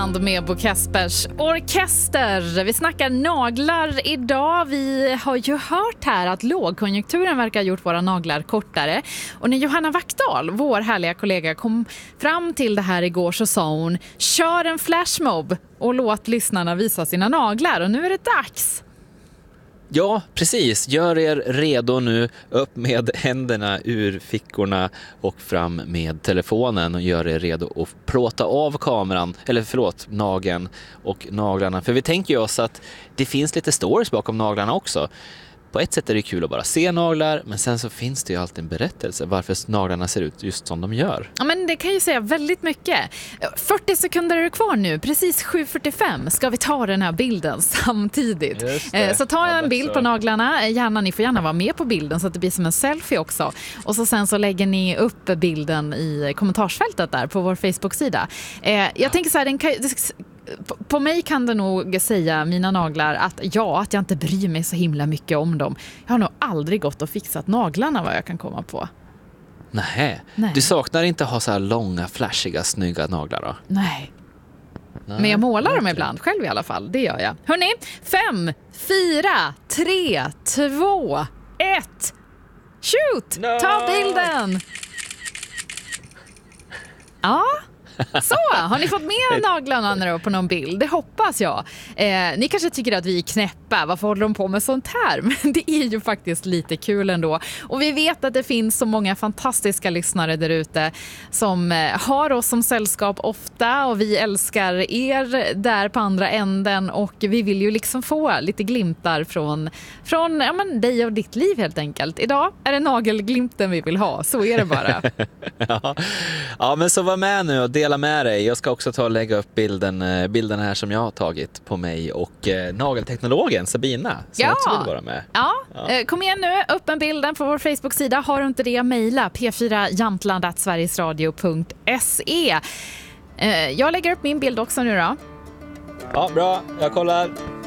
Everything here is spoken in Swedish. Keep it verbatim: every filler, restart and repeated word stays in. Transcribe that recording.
Med Bo Kaspers orkester. Vi snackar naglar idag. Vi har ju hört här att lågkonjunkturen verkar ha gjort våra naglar kortare. Och när Johanna Wackdahl, vår härliga kollega, kom fram till det här igår så sa hon: kör en flashmob och låt lyssnarna visa sina naglar. Och nu är det dags. Ja, precis. Gör er redo nu. Upp med händerna ur fickorna och fram med telefonen och gör er redo att plåta av kameran, eller förlåt, nageln och naglarna. För vi tänker ju oss att det finns lite stories bakom naglarna också. På ett sätt är det kul att bara se naglar, men sen så finns det ju alltid en berättelse varför naglarna ser ut just som de gör. Ja, men det kan ju säga väldigt mycket. fyrtio sekunder är det kvar nu, precis sju fyrtiofem ska vi ta den här bilden samtidigt. Så ta en bild på naglarna, gärna, ni får gärna vara med på bilden så att det blir som en selfie också. Och så sen så lägger ni upp bilden i kommentarsfältet där på vår Facebook-sida. Jag tänker så här, den kan, på mig kan det nog säga, mina naglar, att ja, att jag inte bryr mig så himla mycket om dem. Jag har nog aldrig gått och fixat naglarna vad jag kan komma på. Nej. Nej. Du saknar inte att ha så här långa, flashiga, snygga naglar då? Nej. Nej. Men jag målar dem ibland själv i alla fall, det gör jag. Hörrni, fem, fyra, tre, två, ett, shoot! No! Ta bilden! Ja. Så, har ni fått med naglarna nu på någon bild? Det hoppas jag. Eh, ni kanske tycker att vi är knäppa. Varför håller de på med sånt här? Men det är ju faktiskt lite kul ändå. Och vi vet att det finns så många fantastiska lyssnare där ute som eh, har oss som sällskap ofta. Och vi älskar er där på andra änden. Och vi vill ju liksom få lite glimtar från, från ja, men dig och ditt liv helt enkelt. Idag är det nagelglimten vi vill ha. Så är det bara. ja. ja, men så var med nu och dela med dig. Jag ska också ta och lägga upp bilden, bilden här som jag har tagit på mig och eh, nagelteknologen Sabina som ja. också vill vara med. Ja, ja. Kom igen nu, upp en bilden på vår Facebook-sida. Har du inte det, mejla p fyra jantland at sverigesradio punkt se. Jag lägger upp min bild också nu då. Ja, bra. Jag kollar.